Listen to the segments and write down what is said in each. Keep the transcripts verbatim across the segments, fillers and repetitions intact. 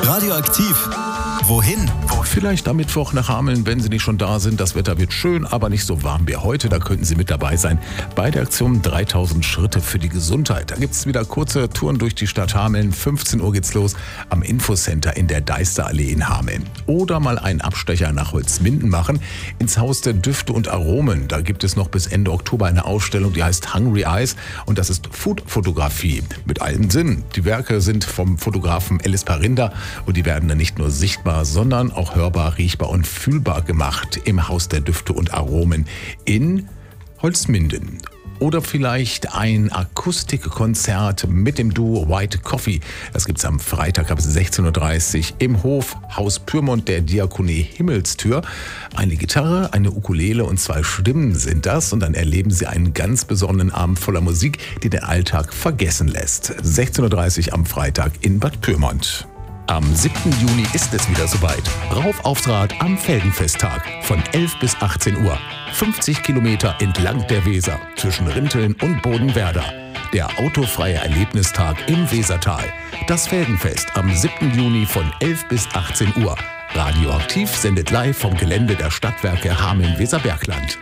Radioaktiv. Wohin? Vielleicht am Mittwoch nach Hameln, wenn Sie nicht schon da sind. Das Wetter wird schön, aber nicht so warm wie heute. Da könnten Sie mit dabei sein bei der Aktion dreitausend Schritte für die Gesundheit. Da gibt es wieder kurze Touren durch die Stadt Hameln. fünfzehn Uhr geht's los am Infocenter in der Deisterallee in Hameln. Oder mal einen Abstecher nach Holzminden machen ins Haus der Düfte und Aromen. Da gibt es noch bis Ende Oktober eine Ausstellung, die heißt Hungry Eyes. Und das ist Food-Fotografie mit allen Sinnen. Die Werke sind vom Fotografen Ellis Parinda und die werden dann nicht nur sichtbar, sondern auch hörbar, riechbar und fühlbar gemacht im Haus der Düfte und Aromen in Holzminden. Oder vielleicht ein Akustikkonzert mit dem Duo White Coffee. Das gibt's am Freitag ab sechzehn Uhr dreißig im Hof Haus Pyrmont der Diakonie Himmelstür. Eine Gitarre, eine Ukulele und zwei Stimmen sind das. Und dann erleben Sie einen ganz besonderen Abend voller Musik, die den Alltag vergessen lässt. sechzehn Uhr dreißig am Freitag in Bad Pyrmont. Am siebten Juni ist es wieder soweit. Rauf aufs Rad am Felgenfesttag von elf bis achtzehn Uhr. fünfzig Kilometer entlang der Weser zwischen Rinteln und Bodenwerder. Der autofreie Erlebnistag im Wesertal. Das Felgenfest am siebten Juni von elf bis achtzehn Uhr. Radioaktiv sendet live vom Gelände der Stadtwerke Hameln-Weserbergland.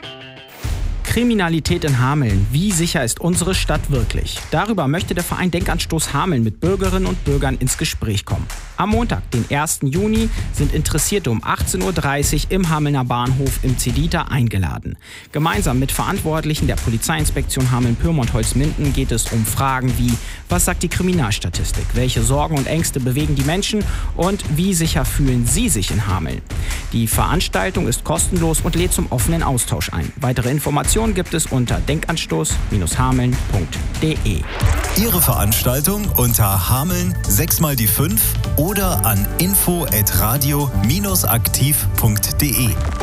Kriminalität in Hameln. Wie sicher ist unsere Stadt wirklich? Darüber möchte der Verein Denkanstoß Hameln mit Bürgerinnen und Bürgern ins Gespräch kommen. Am Montag, den ersten Juni, sind Interessierte um achtzehn Uhr dreißig im Hamelner Bahnhof im Zedita eingeladen. Gemeinsam mit Verantwortlichen der Polizeiinspektion Hameln-Pyrmont-Holzminden geht es um Fragen wie: Was sagt die Kriminalstatistik? Welche Sorgen und Ängste bewegen die Menschen? Und wie sicher fühlen Sie sich in Hameln? Die Veranstaltung ist kostenlos und lädt zum offenen Austausch ein. Weitere Informationen gibt es unter denkanstoß hameln punkt de. Ihre Veranstaltung unter Hameln sechs mal die fünf oder an info at radio aktiv punkt de.